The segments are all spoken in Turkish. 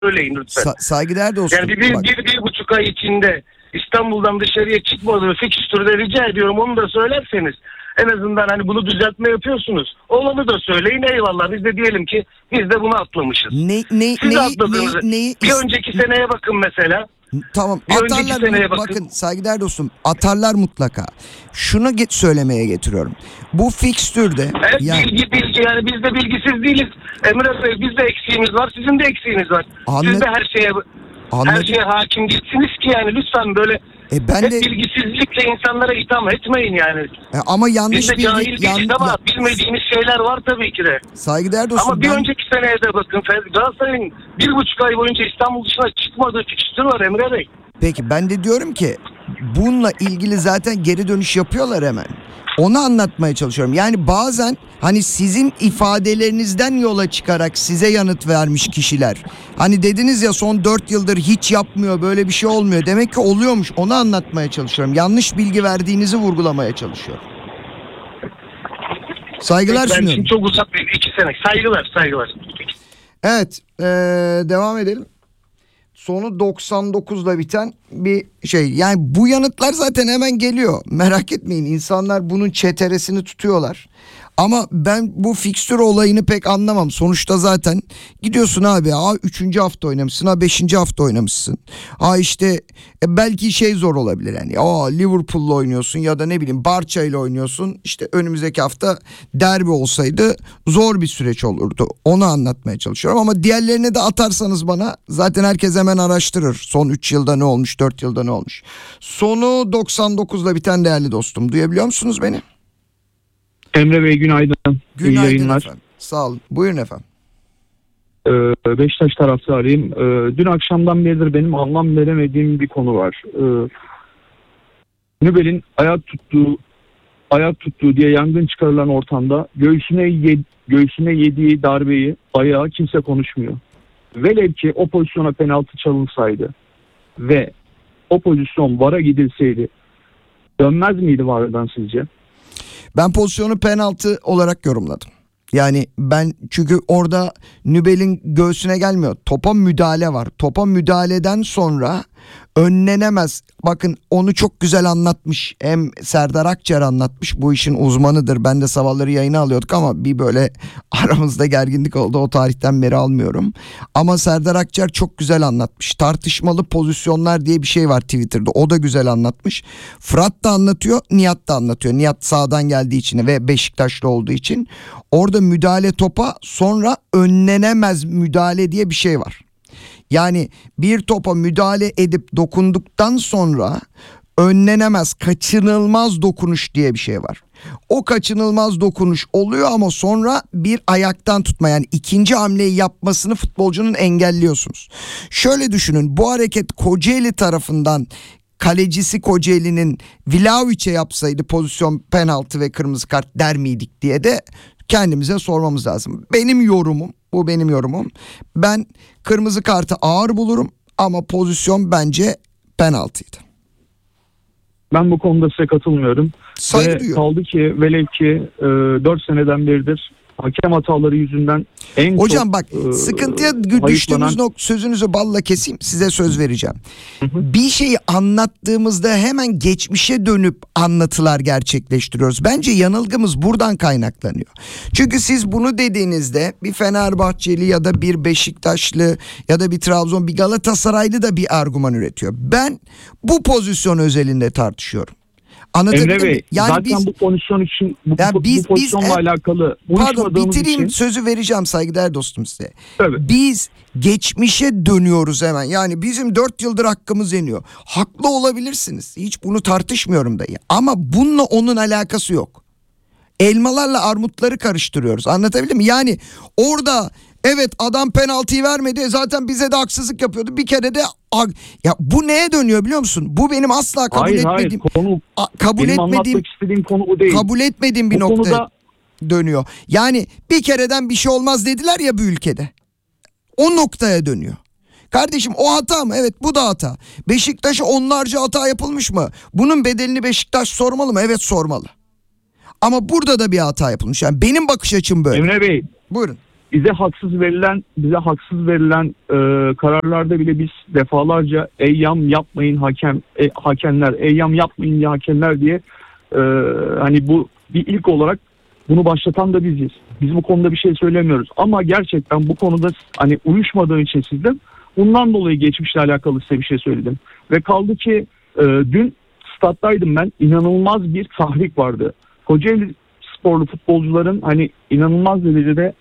söyleyin lütfen. Saygıdeğer dostum. Yani bir buçuk ay içinde İstanbul'dan dışarıya çıkmadığı fikstürde rica ediyorum onu da söylerseniz. En azından hani bunu düzeltme yapıyorsunuz. Olanı da söyleyin, eyvallah. Biz de diyelim ki biz de bunu atlamışız. Siz atladınız. Bir önceki seneye bakın mesela. Tamam, bir atarlar. Bakın saygıdeğer dostum, atarlar mutlaka. Şunu söylemeye getiriyorum. Bu fikstürde evet, bilgi yani biz de bilgisiz değiliz. Emre Bey, bizde eksiğimiz var, sizin de eksiğiniz var. Siz de her şeye hakim değilsiniz ki yani, lütfen böyle hep bilgisizlikle insanlara itham etmeyin yani. Ama yanlış bilgi. Biz de cahil ama bilmediğimiz şeyler var tabii ki de. Saygıdeğer dostum. Ama bir önceki seneye de bakın. Galatasaray'ın 1,5 ay boyunca İstanbul dışına çıkmadığı fikstür var Emre Bey. Peki ben de diyorum ki bununla ilgili zaten geri dönüş yapıyorlar hemen. Onu anlatmaya çalışıyorum. Yani bazen hani sizin ifadelerinizden yola çıkarak size yanıt vermiş kişiler. Hani dediniz ya son 4 yıldır hiç yapmıyor, böyle bir şey olmuyor. Demek ki oluyormuş, onu anlatmaya çalışıyorum. Yanlış bilgi verdiğinizi vurgulamaya çalışıyorum. Saygılar sunuyorum. Ben şimdi çok uzak bir 2 sene. Saygılar. Evet, devam edelim. Sonu 99'la biten bir şey. Yani bu yanıtlar zaten hemen geliyor. Merak etmeyin, insanlar bunun çeteresini tutuyorlar. Ama ben bu fikstür olayını pek anlamam. Sonuçta zaten gidiyorsun abi. 3. hafta oynamışsın. 5. hafta oynamışsın. İşte belki şey zor olabilir yani. Liverpool'la oynuyorsun ya da ne bileyim Barça ile oynuyorsun. İşte önümüzdeki hafta derbi olsaydı zor bir süreç olurdu. Onu anlatmaya çalışıyorum. Ama diğerlerine de atarsanız bana zaten herkes hemen araştırır. Son 3 yılda ne olmuş, 4 yılda ne olmuş. Sonu 99'la biten değerli dostum. Duyabiliyor musunuz beni? Emre Bey günaydın. Günaydın İyi yayınlar. Efendim. Sağ olun. Buyurun efendim. Beşiktaş taraftarıyım. Dün akşamdan beridir benim anlam veremediğim bir konu var. Nübel'in ayak tuttuğu diye yangın çıkarılan ortamda göğsüne yediği darbeyi, ayağı kimse konuşmuyor. Velev ki o pozisyona penaltı çalınsaydı ve o pozisyon VAR'a gidilseydi dönmez miydi VAR'dan sizce? Ben pozisyonu penaltı olarak yorumladım. Yani ben çünkü orada Nübel'in göğsüne gelmiyor. Topa müdahale var. Topa müdahaleden sonra önlenemez. Bakın onu çok güzel anlatmış. Hem Serdar Akçer anlatmış. Bu işin uzmanıdır. Ben de sabahları yayına alıyorduk ama bir böyle aramızda gerginlik oldu. O tarihten beri almıyorum. Ama Serdar Akçer çok güzel anlatmış. Tartışmalı pozisyonlar diye bir şey var Twitter'da. O da güzel anlatmış. Fırat da anlatıyor. Nihat da anlatıyor. Nihat sağdan geldiği için ve Beşiktaşlı olduğu için. Orada müdahale topa, sonra önlenemez müdahale diye bir şey var. Yani bir topa müdahale edip dokunduktan sonra önlenemez, kaçınılmaz dokunuş diye bir şey var. O kaçınılmaz dokunuş oluyor ama sonra bir ayaktan tutma, yani ikinci hamleyi yapmasını futbolcunun engelliyorsunuz. Şöyle düşünün, bu hareket Kocaeli tarafından kalecisi Kocaeli'nin Vlahovic'e yapsaydı pozisyon penaltı ve kırmızı kart der miydik diye de kendimize sormamız lazım. Benim yorumum, bu benim yorumum. Ben kırmızı kartı ağır bulurum ama pozisyon bence penaltıydı. Ben bu konuda size katılmıyorum. Saygı duyuyorum. Kaldı ki velev ki 4 seneden beridir hakem hataları yüzünden en hocam çok... bak sıkıntıya düştüğümüz sözünüzü balla keseyim, size söz vereceğim. Bir şeyi anlattığımızda hemen geçmişe dönüp anlatılar gerçekleştiriyoruz. Bence yanılgımız buradan kaynaklanıyor. Çünkü siz bunu dediğinizde bir Fenerbahçeli ya da bir Beşiktaşlı ya da bir Trabzon, bir Galatasaraylı da bir argüman üretiyor. Ben bu pozisyon özelinde tartışıyorum. Emre Bey, yani zaten bu pozisyon için bu pozisyonla alakalı pardon bitireyim, sözü vereceğim saygıdeğer dostum size. Tabii. Biz geçmişe dönüyoruz hemen. Yani bizim 4 yıldır hakkımız yeniyor. Haklı olabilirsiniz. Hiç bunu tartışmıyorum dahi. Ama bununla onun alakası yok. Elmalarla armutları karıştırıyoruz. Anlatabildim mi? Yani orada evet adam penaltıyı vermedi. Zaten bize de haksızlık yapıyordu. Bir kere de ya bu neye dönüyor biliyor musun? Bu benim asla kabul etmediğim. Anlatmak istediğim konu bu değil. Kabul etmediğim bir nokta dönüyor. Yani bir kereden bir şey olmaz dediler ya bu ülkede. O noktaya dönüyor. Kardeşim o hata mı? Evet, bu da hata. Beşiktaş'a onlarca hata yapılmış mı? Bunun bedelini Beşiktaş sormalı mı? Evet, sormalı. Ama burada da bir hata yapılmış. Yani benim bakış açım böyle. Emre Bey. Buyurun. bize haksız verilen kararlarda bile biz defalarca eyyam yapmayın hakemler, eyyam yapmayın ya hakemler diye hani bu bir ilk olarak bunu başlatan da biziz. Biz bu konuda bir şey söylemiyoruz. Ama gerçekten bu konuda hani uyuşmadığım için sizden bundan dolayı geçmişle alakalı size bir şey söyledim. Ve kaldı ki dün stat'taydım ben. İnanılmaz bir tahrik vardı. Kocaeli sporlu futbolcuların hani inanılmaz derecede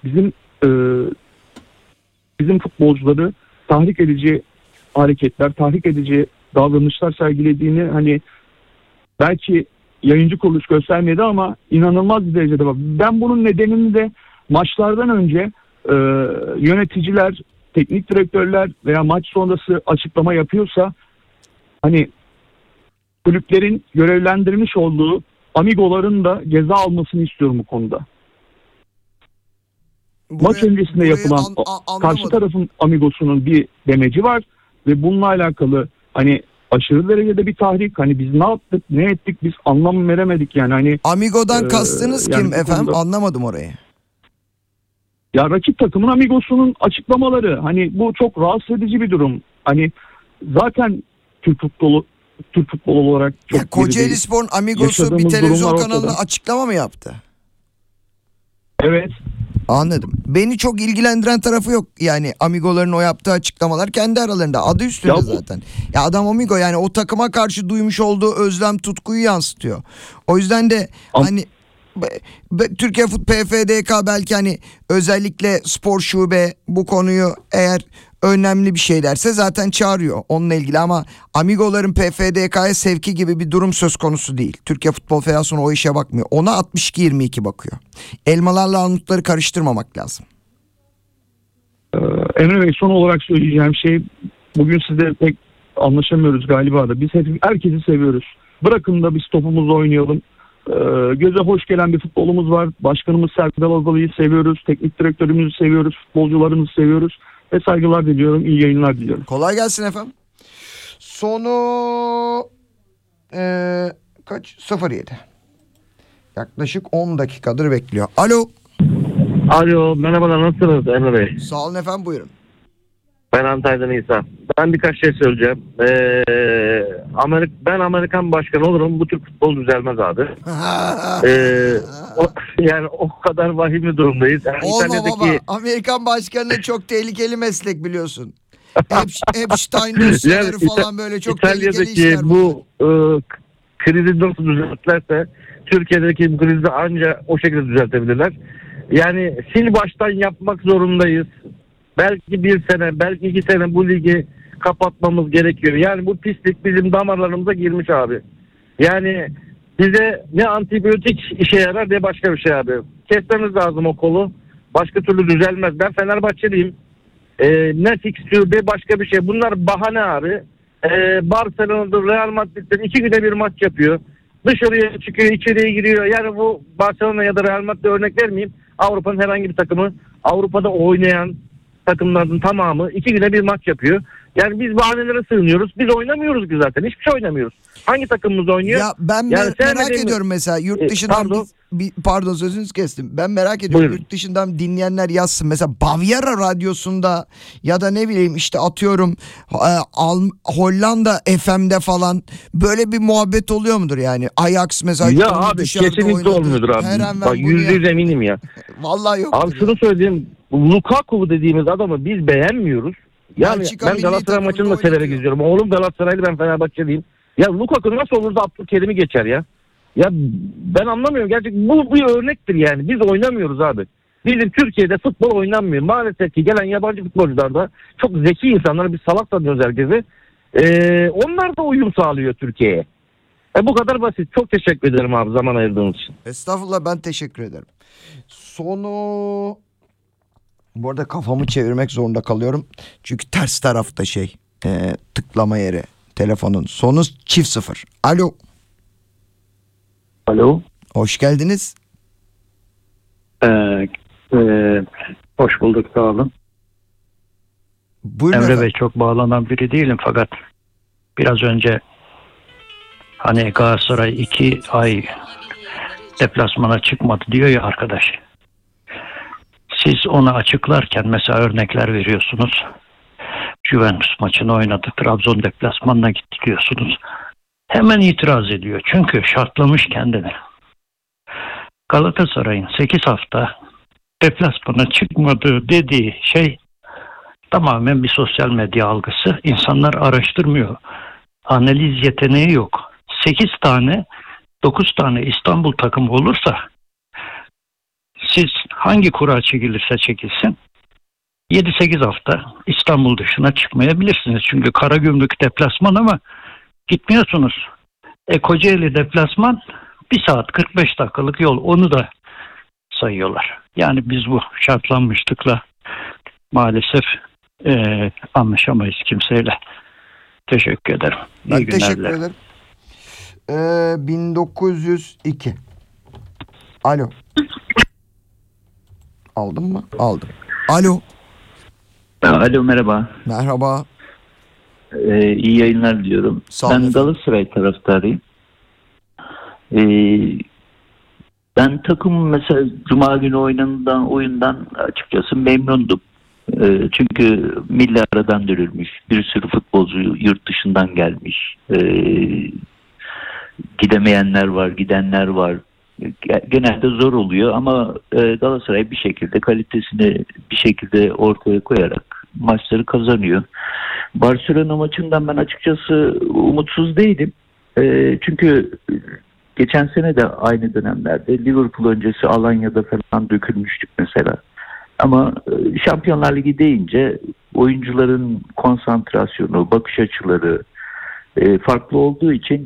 bizim futbolcuları tahrik edici hareketler, tahrik edici davranışlar sergilediğini hani belki yayıncı kuruluş göstermedi ama inanılmaz bir derecede var. Ben bunun nedenini de maçlardan önce yöneticiler, teknik direktörler veya maç sonrası açıklama yapıyorsa hani kulüplerin görevlendirmiş olduğu amigoların da ceza almasını istiyorum bu konuda. Maç öncesinde yapılan karşı tarafın amigosunun bir demeci var ve bununla alakalı hani aşırı derecede bir tahrik. Hani biz ne yaptık, ne ettik biz anlam veremedik yani. Hani Amigo'dan kastınız yani kim efendim? konuda, Anlamadım orayı. ya rakip takımın amigosunun açıklamaları hani bu çok rahatsız edici bir durum. Hani zaten Türk futbolu olarak çok Ya Kocaeli Spor'un amigosu bir yaşadığımız televizyon durumlar kanalına ortada. açıklama mı yaptı? Evet. Anladım. Beni çok ilgilendiren tarafı yok. Yani amigoların o yaptığı açıklamalar kendi aralarında. Adı üstünde Ya bu- zaten. Ya adam amigo yani o takıma karşı duymuş olduğu özlem, tutkuyu yansıtıyor. O yüzden de hani Türkiye PFDK belki hani özellikle spor şube bu konuyu eğer önemli bir şey derse zaten çağırıyor onunla ilgili ama amigoların PFDK'ya sevki gibi bir durum söz konusu değil. Türkiye Futbol Federasyonu o işe bakmıyor. Ona 62-22 bakıyor. Elmalarla armutları karıştırmamak lazım. Emre Bey son olarak söyleyeceğim şey bugün sizle pek anlaşamıyoruz galiba da biz herkesi seviyoruz. Bırakın da biz topumuzu oynayalım. Göze hoş gelen bir futbolumuz var. Başkanımız Serpil Azalı'yı seviyoruz. Teknik direktörümüzü seviyoruz. Futbolcularımızı seviyoruz. Ve saygılar diliyorum. İyi yayınlar diliyorum. Kolay gelsin efendim. Sonu kaç? 07. Yaklaşık 10 dakikadır bekliyor. Alo. Alo, merhabalar, nasılsınız Emre Bey? Sağ olun efendim, buyurun. Ben Antalya'dan İsa. Ben birkaç şey söyleyeceğim. Ben Amerikan başkanı olurum. Bu Türk futbol düzelmez abi. Yani o kadar vahim bir durumdayız. Yani Olma İtalya'daki... baba. Amerikan başkanı çok tehlikeli meslek biliyorsun. Epstein dosyaları Yani falan böyle çok tehlikeli işler. İtalya'daki bu krizi nasıl düzeltlerse Türkiye'deki bu krizi ancak o şekilde düzeltebilirler. Yani sil baştan yapmak zorundayız. Belki bir sene, belki 2 sene bu ligi kapatmamız gerekiyor. Yani bu pislik bizim damarlarımıza girmiş abi. Yani bize ne antibiyotik işe yarar ne başka bir şey abi. Kesmemiz lazım o kolu. Başka türlü düzelmez. Ben Fenerbahçeliyim. Ne fikstür ne başka bir şey. Bunlar bahane abi. Barcelona'da Real Madrid'den 2 güne bir maç yapıyor. Dışarıya çıkıyor, içeriye giriyor. Yani bu Barcelona ya da Real Madrid'de örnek vermeyeyim. Avrupa'nın herhangi bir takımı, Avrupa'da oynayan takımların tamamı 2 güne bir maç yapıyor. Yani biz bahanelere sığınıyoruz. Biz oynamıyoruz ki zaten. Hiçbir şey oynamıyoruz. Hangi takımımız oynuyor? Ya ben yani merak ediyorum mesela yurt dışından pardon sözünüzü kestim. Ben merak ediyorum. Buyurun. Yurt dışından dinleyenler yazsın. Mesela Bavyera radyosunda ya da ne bileyim işte atıyorum Hollanda FM'de falan böyle bir muhabbet oluyor mudur yani? Ajax mesela. Ya abi kesinlikle olmuyordur abi. Bak %100 eminim ya. Vallahi yok. Abi şunu söyleyeyim. Lukaku dediğimiz adamı biz beğenmiyoruz. Yani Belçika ben milli Galatasaray takımında maçını da severek oynatıyor. izliyorum. Oğlum Galatasaraylı, ben Fenerbahçeliyim. Ya Lukaku nasıl olur da Abdülkerim'i geçer ya? Ya ben anlamıyorum. Gerçekten bu bir örnektir yani. Biz oynamıyoruz abi. Bizim Türkiye'de futbol oynanmıyor. Maalesef ki gelen yabancı futbolcular da çok zeki insanlar. Biz salak sanıyoruz herkesi. Onlar da uyum sağlıyor Türkiye'ye. Bu kadar basit. Çok teşekkür ederim abi zaman ayırdığınız için. Estağfurullah, ben teşekkür ederim. Sonu... Bu arada kafamı çevirmek zorunda kalıyorum. Çünkü ters tarafta tıklama yeri telefonun. Sonu 0. Alo. Alo. Hoş geldiniz. Hoş bulduk, sağ olun. Buyurun Emre efendim. Bey, çok bağlanan biri değilim fakat biraz önce hani Galatasaray 2 ay deplasmana çıkmadı diyor ya arkadaş. Siz onu açıklarken mesela örnekler veriyorsunuz. Juventus maçını oynadı. Trabzon deplasmanına gitti diyorsunuz. Hemen itiraz ediyor. Çünkü şartlamış kendini. Galatasaray'ın 8 hafta deplasmana çıkmadığı dediği şey tamamen bir sosyal medya algısı. İnsanlar araştırmıyor. Analiz yeteneği yok. 8 tane 9 tane İstanbul takımı olursa siz hangi kura çekilirse çekilsin 7-8 hafta İstanbul dışına çıkmayabilirsiniz. Çünkü Karagümrük deplasman ama gitmiyorsunuz. Kocaeli deplasman 1 saat 45 dakikalık yol. Onu da sayıyorlar. Yani biz bu şartlanmışlıkla maalesef anlaşamayız kimseyle. Teşekkür ederim. Ben İyi günler teşekkür dilerim. ederim. 1902. Alo. Aldın mı? Aldım. Alo. Alo, merhaba. Merhaba. İyi yayınlar diliyorum. Sağ olun Ben efendim. Galatasaray taraftarıyım. Ben takım mesela Cuma günü oyundan açıkçası memnundum. Çünkü milli aradan dönülmüş. Bir sürü futbolcu yurt dışından gelmiş. Gidemeyenler var, gidenler var. Genelde zor oluyor ama Galatasaray bir şekilde kalitesini bir şekilde ortaya koyarak maçları kazanıyor. Barcelona maçından ben açıkçası umutsuz değilim. Çünkü geçen sene de aynı dönemlerde Liverpool öncesi Alanya'da falan dökülmüştük mesela. Ama Şampiyonlar Ligi deyince oyuncuların konsantrasyonu, bakış açıları farklı olduğu için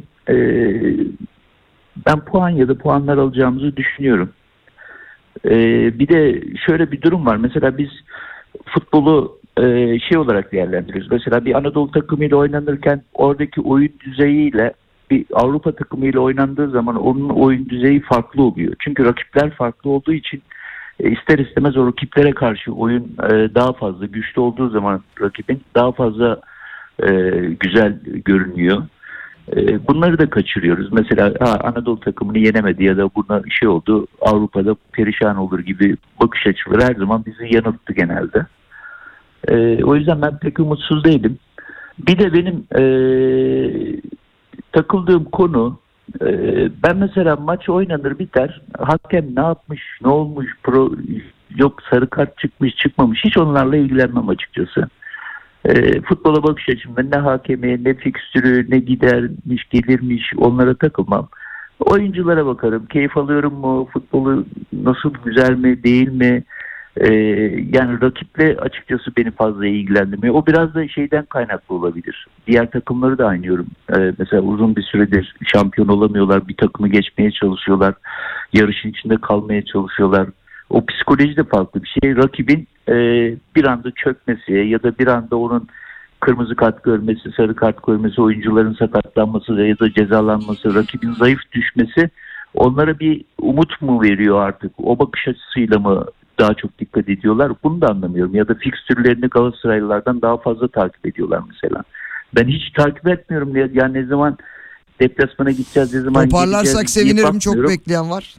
ben puan ya da puanlar alacağımızı düşünüyorum. Bir de şöyle bir durum var. Mesela biz futbolu şey olarak değerlendiriyoruz. Mesela bir Anadolu takımıyla oynanırken oradaki oyun düzeyiyle bir Avrupa takımıyla oynandığı zaman onun oyun düzeyi farklı oluyor. Çünkü rakipler farklı olduğu için ister istemez o rakiplere karşı oyun daha fazla güçlü olduğu zaman rakibin daha fazla güzel görünüyor. Bunları da kaçırıyoruz. Mesela Anadolu takımını yenemedi ya da buna şey oldu, Avrupa'da perişan olur gibi bakış açıları her zaman bizi yanılttı genelde. O yüzden ben pek umutsuz değilim. Bir de benim takıldığım konu, ben mesela maç oynanır biter, hakem ne yapmış, ne olmuş, yok sarı kart çıkmış çıkmamış, hiç onlarla ilgilenmem açıkçası. Futbola bakış açımda ne hakemi, ne fikstürü, ne gidermiş, gelirmiş onlara takılmam. Oyunculara bakarım, keyif alıyorum mu, futbolu nasıl, güzel mi, değil mi? Yani rakiple açıkçası beni fazla ilgilendirmiyor. O biraz da şeyden kaynaklı olabilir. Diğer takımları da aynıyorum. Mesela uzun bir süredir şampiyon olamıyorlar, bir takımı geçmeye çalışıyorlar, yarışın içinde kalmaya çalışıyorlar. O psikoloji de farklı bir şey. Rakibin bir anda çökmesi ya da bir anda onun kırmızı kart görmesi, sarı kart görmesi, oyuncuların sakatlanması ya da cezalanması, rakibin zayıf düşmesi onlara bir umut mu veriyor artık? O bakış açısıyla mı daha çok dikkat ediyorlar? Bunu da anlamıyorum. Ya da fikstürlerini Galatasaraylılardan daha fazla takip ediyorlar mesela. Ben hiç takip etmiyorum. Yani ne zaman deplasmana gideceğiz, ne zaman Toparlarsak gideceğiz diye sevinirim. Çok bakmıyorum. bekleyen var.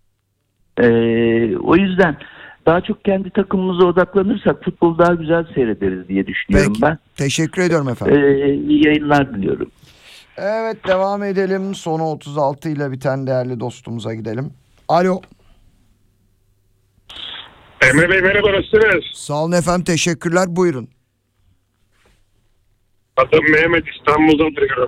O yüzden daha çok kendi takımımıza odaklanırsak futbolu daha güzel seyrederiz diye düşünüyorum Peki. ben. Teşekkür ediyorum efendim. İyi yayınlar diliyorum. Evet, devam edelim. Sonu 36 ile biten değerli dostumuza gidelim. Alo. Emre Bey merhaba, nasılsınız? Sağ olun efendim, teşekkürler, buyurun. Adım Mehmet, İstanbul'dan arıyorum.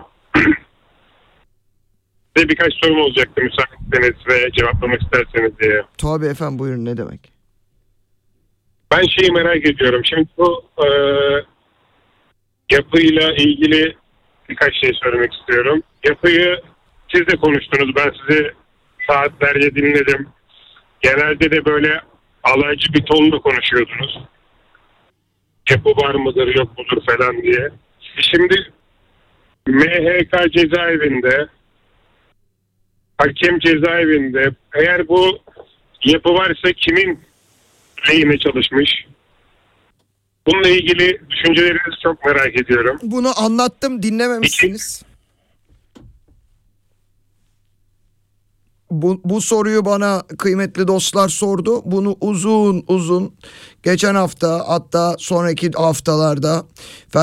Size birkaç sorum olacaktı müsaitseniz ve cevaplamak isterseniz diye. Tabii efendim, buyurun, ne demek. Ben şeyi merak ediyorum. Şimdi bu yapıyla ilgili birkaç şey söylemek istiyorum. Yapıyı siz de konuştunuz. Ben sizi saatlerce dinledim. Genelde de böyle alaycı bir tonla konuşuyordunuz. Yapı var mıdır yok mudur falan diye. Şimdi MHK cezaevinde, hakem cezaevinde, eğer bu yapı varsa kimin lehine çalışmış? Bununla ilgili düşüncelerinizi çok merak ediyorum. Bunu anlattım, dinlememişsiniz. Bu soruyu bana kıymetli dostlar sordu. Bunu uzun uzun geçen hafta, hatta sonraki haftalarda